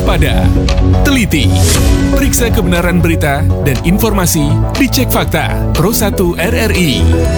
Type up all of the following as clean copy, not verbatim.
waspada, teliti, periksa kebenaran berita dan informasi dicek fakta Pro1 RRI.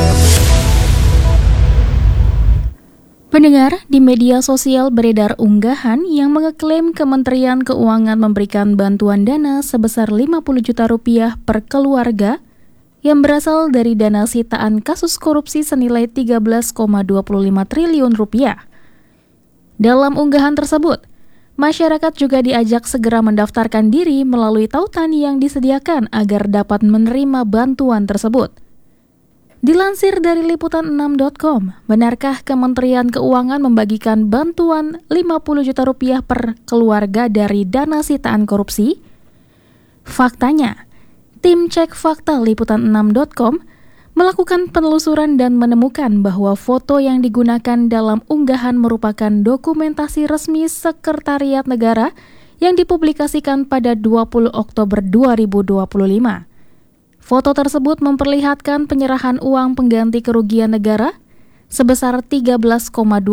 Pendengar, di media sosial beredar unggahan yang mengeklaim Kementerian Keuangan memberikan bantuan dana sebesar 50 juta rupiah per keluarga yang berasal dari dana sitaan kasus korupsi senilai 13,25 triliun rupiah. Dalam unggahan tersebut, masyarakat juga diajak segera mendaftarkan diri melalui tautan yang disediakan agar dapat menerima bantuan tersebut. Dilansir dari liputan6.com, benarkah Kementerian Keuangan membagikan bantuan 50 juta rupiah per keluarga dari dana sitaan korupsi? Faktanya, tim cek fakta liputan6.com melakukan penelusuran dan menemukan bahwa foto yang digunakan dalam unggahan merupakan dokumentasi resmi Sekretariat Negara yang dipublikasikan pada 20 Oktober 2025. Foto tersebut memperlihatkan penyerahan uang pengganti kerugian negara sebesar 13,25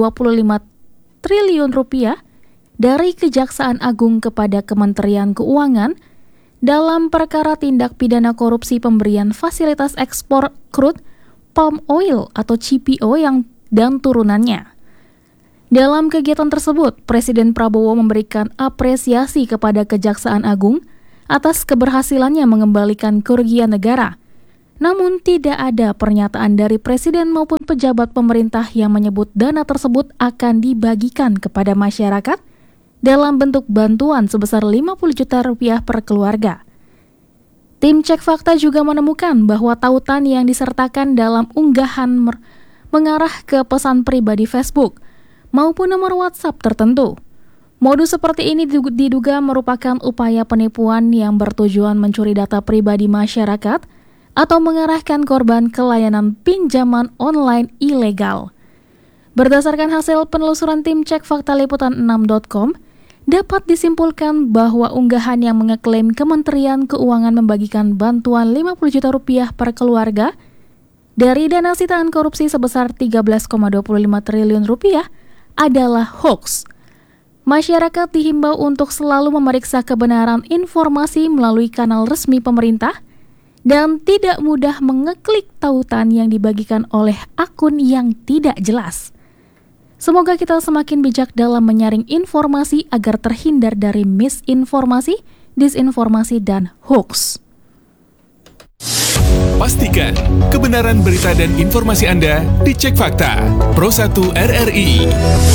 triliun rupiah dari Kejaksaan Agung kepada Kementerian Keuangan dalam perkara tindak pidana korupsi pemberian fasilitas ekspor crude palm oil atau CPO dan turunannya. Dalam kegiatan tersebut, Presiden Prabowo memberikan apresiasi kepada Kejaksaan Agung atas keberhasilannya mengembalikan kerugian negara. Namun tidak ada pernyataan dari Presiden maupun pejabat pemerintah yang menyebut dana tersebut akan dibagikan kepada masyarakat dalam bentuk bantuan sebesar 50 juta rupiah per keluarga. Tim cek fakta juga menemukan bahwa tautan yang disertakan dalam unggahan mengarah ke pesan pribadi Facebook maupun nomor WhatsApp tertentu. Modus seperti ini diduga merupakan upaya penipuan yang bertujuan mencuri data pribadi masyarakat atau mengarahkan korban ke layanan pinjaman online ilegal. Berdasarkan hasil penelusuran tim cek fakta liputan6.com, dapat disimpulkan bahwa unggahan yang mengeklaim Kementerian Keuangan membagikan bantuan 50 juta rupiah per keluarga dari dana sitaan korupsi sebesar 13,25 triliun rupiah adalah hoax. Masyarakat dihimbau untuk selalu memeriksa kebenaran informasi melalui kanal resmi pemerintah dan tidak mudah mengeklik tautan yang dibagikan oleh akun yang tidak jelas. Semoga kita semakin bijak dalam menyaring informasi agar terhindar dari misinformasi, disinformasi, dan hoax. Pastikan kebenaran berita dan informasi Anda dicek fakta Pro1 RRI.